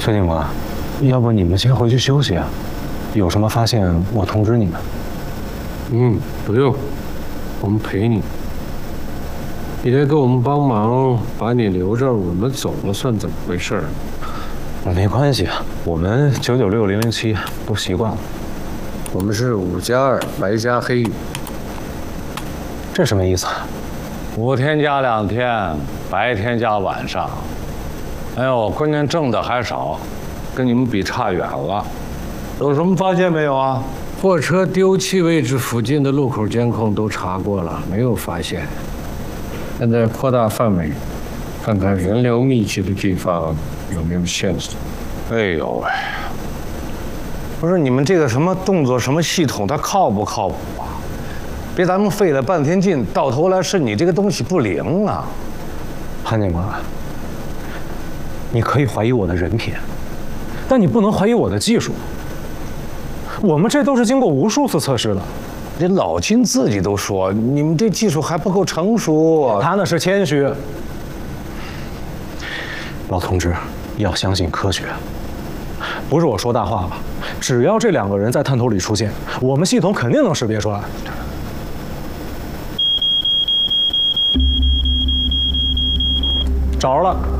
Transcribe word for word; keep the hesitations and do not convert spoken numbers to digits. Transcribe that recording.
崔警官，要不你们先回去休息啊？有什么发现我通知你们。 嗯，不用，我们陪你。你来给我们帮忙，把你留这儿，我们走了算怎么回事？ 没关系啊，我们九九六零零七都习惯了。 我们是五加二，白加黑。 这什么意思？ 五天加两天，白天加晚上。哎呦，关键挣的还少，跟你们比差远了。有什么发现没有啊？ 货车丢弃位置附近的路口监控都查过了，没有发现。现在扩大范围，看看人流密集的地方有没有线索。 哎呦喂！不是你们这个什么动作什么系统，它靠不靠谱啊？别咱们费了半天劲，到头来是你这个东西不灵啊！ 潘警官，你可以怀疑我的人品，但你不能怀疑我的技术。我们这都是经过无数次测试的。 这老金自己都说你们这技术还不够成熟， 他那是谦虚。老同志，要相信科学。不是我说大话吧？只要这两个人在探头里出现，我们系统肯定能识别出来。找着了。